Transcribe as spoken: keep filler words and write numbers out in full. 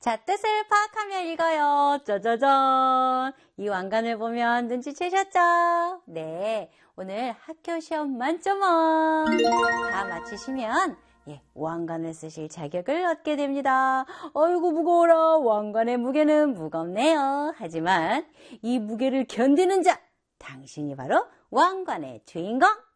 자, 뜻을 파악하며 읽어요. 짜자잔. 이 왕관을 보면 눈치채셨죠? 네, 오늘 학교 시험 만점원 다 맞히시면 예, 왕관을 쓰실 자격을 얻게 됩니다. 아이고 무거워라. 왕관의 무게는 무겁네요. 하지만 이 무게를 견디는 자, 당신이 바로 왕관의 주인공.